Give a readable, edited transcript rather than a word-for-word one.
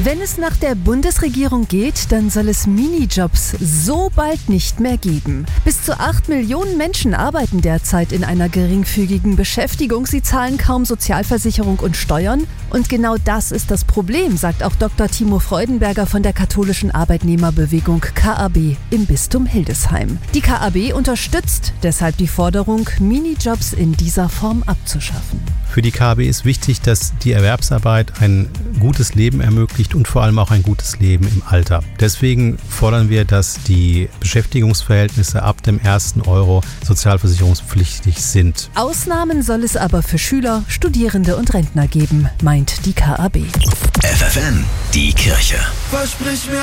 Wenn es nach der Bundesregierung geht, dann soll es Minijobs so bald nicht mehr geben. Bis zu 8 Millionen Menschen arbeiten derzeit in einer geringfügigen Beschäftigung. Sie zahlen kaum Sozialversicherung und Steuern. Und genau das ist das Problem, sagt auch Dr. Timo Freudenberger von der katholischen Arbeitnehmerbewegung KAB im Bistum Hildesheim. Die KAB unterstützt deshalb die Forderung, Minijobs in dieser Form abzuschaffen. Für die KAB ist wichtig, dass die Erwerbsarbeit ein gutes Leben ermöglicht und vor allem auch ein gutes Leben im Alter. Deswegen fordern wir, dass die Beschäftigungsverhältnisse ab dem ersten Euro sozialversicherungspflichtig sind. Ausnahmen soll es aber für Schüler, Studierende und Rentner geben, meint die KAB. FFN, die Kirche. Versprich mir